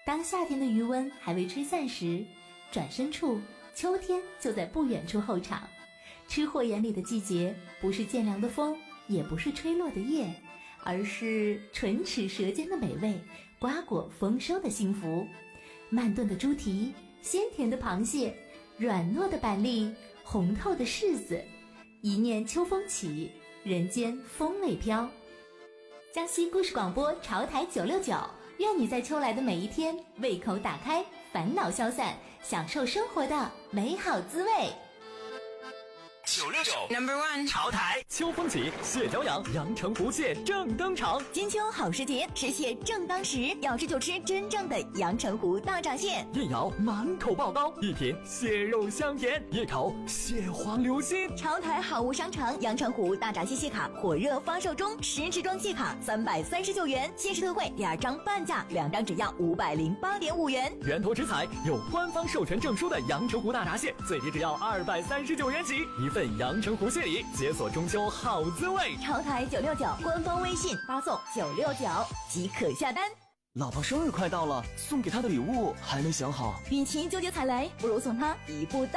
当夏天的余温还未吹散时，转身处秋天就在不远处候场。吃货眼里的季节，不是渐凉的风，也不是吹落的叶，而是唇齿舌尖的美味，瓜果丰收的幸福。慢炖的猪蹄，鲜甜的螃蟹，软糯的板栗，红透的柿子。一念秋风起，人间风味飘。江西故事广播潮台969，愿你在秋来的每一天，胃口打开，烦恼消散，享受生活的美好滋味。 969 No.1潮台， 秋风起，蟹脚养，阳澄湖蟹正登场。 金秋好时节，吃蟹正当时，要吃就吃真正的阳澄湖大闸蟹。 一咬满口爆膏，一品蟹肉香甜，一口蟹黄流心。 潮台好物商城阳澄湖大闸蟹蟹卡火热发售中，10支装蟹卡339元，限时特惠，2张半价，2张只要508.5元。 源头直采，有官方授权证书的阳澄湖大闸蟹，最低只要239元起，一份阳澄湖蟹礼，解锁中秋好滋味。 潮台969官方微信发送969即可下单。 老婆生日快到了，送给她的礼物还没想好。 与其纠结踩雷，不如送她一步到